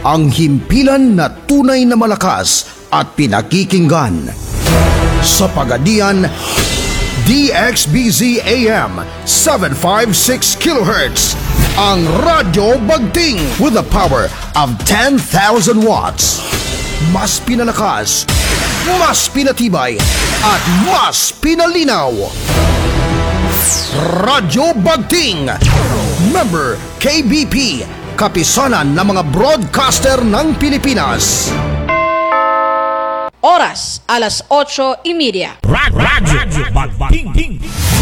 ang himpilan na tunay na malakas at pinakikinggan. Sa Pagadian, DXBZ AM 756 kHz, ang Radyo Bagting with the power of 10,000 watts. Mas pinalakas, mas pinatibay, at mas pinalinaw. Radyo Bagting, member KBP, kapisanan ng mga broadcaster ng Pilipinas. Oras, alas 8:30. Radyo Bagting.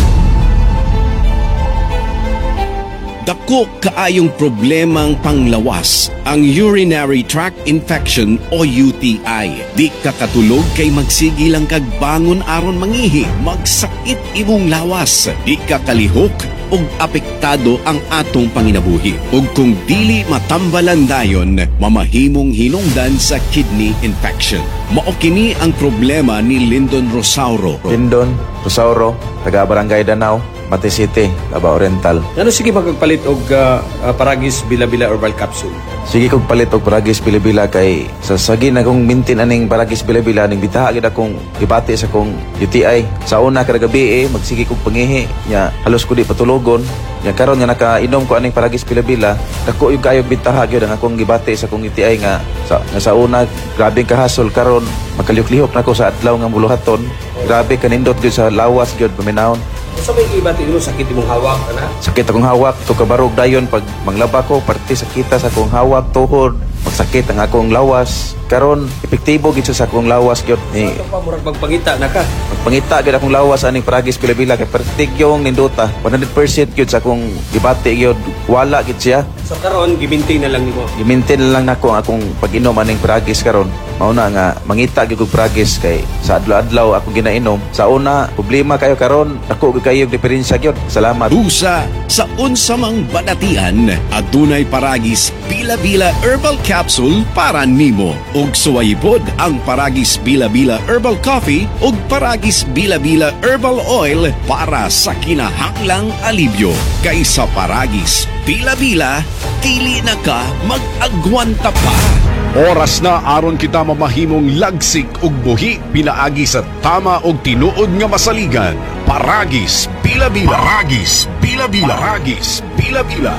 Dako kaayong problemang panglawas ang urinary tract infection o UTI. Di kakatulog kay magsigi lang kag bangon aron mangihi, magsakit imong lawas. Di kakalihok ug apektado ang atong panginabuhi. Ug kung dili matambalan dayon, mamahimong hinungdan sa kidney infection. Mao kini ang problema ni Lyndon Rosauro. Lyndon Rosauro, taga Barangay Danau, Mati City, Davao Oriental. Ano sige magpalit og Paragis Bila-Bila Herbal Capsule? Sige kog palit og Paragis Bila-Bila kay sa sagi na kong mintin aning Paragis Bila-Bila ning bitaha gid akong gibati sa kong UTI. Sa una kada gabi magsige kog pangihi nya halos ko di patulogon. Nya karon nga nakainom ko aning Paragis Bila-Bila, dako yung kayog bitaha gyud ang akong gibati sa kong UTI nga sa una grabeng kahasol karon makalihok-lihok nako sa adlaw nga buluhaton. Grabe kanindot gyud sa lawas gyud paminahon. Sa may ibati mo sakit imong hawak ana? Sakit akong hawak, to kabarog dayon pag manglaba ko, parte sakita sa akong hawak, tuhod, magsakit ang akong lawas. Karon epektibo gid sa akong lawas gyud ni. Ano pa murag magpangita na ka? Magpangita gid akong lawas aning Paragis Bila-Bila kay pertigyong ninduta. 100% gyud sa akong gibati gyud, wala gid siya. So karon gimintain na lang nimo. Gimintin lang nako ang akong pag-inom aning Paragis karon. Mao na nga mangita gyud og Paragis kay sa adlaw-adlaw akong ginainom. Sa una problema kayo karon, dako gyud kayo diferensya gyud. Salamat. Dusa sa unsa mang badatian, adunay Paragis Bila-Bila Herbal Capsule para nimo. Ug suwayipod ang Paragis Bila-Bila Herbal Coffee ug Paragis Bila-Bila Herbal Oil para sa kinahanglang alibyo. Kaysa Paragis Bila-Bila, dili na ka mag-agwanta pa. Oras na aron kita mamahimong lagsik ug buhi pinaagi sa tama ug tinuod nga masaligan. Paragis Bila-Bila. Paragis Bila-Bila. Paragis Bila-Bila.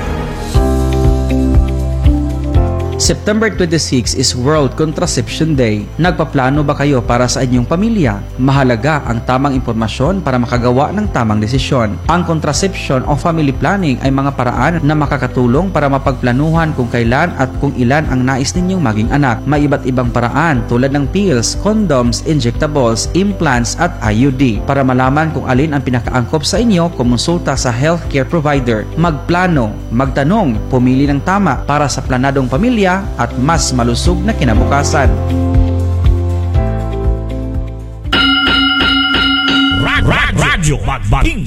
September 26 is World Contraception Day. Nagpaplano ba kayo para sa inyong pamilya? Mahalaga ang tamang impormasyon para makagawa ng tamang desisyon. Ang contraception o family planning ay mga paraan na makakatulong para mapagplanuhan kung kailan at kung ilan ang nais ninyong maging anak. May iba't ibang paraan tulad ng pills, condoms, injectables, implants at IUD. Para malaman kung alin ang pinakaangkop sa inyo, kumonsulta sa healthcare provider. Magplano, magtanong, pumili ng tama para sa planadong pamilya at mas malusog na kinabukasan. Radyo Bagting.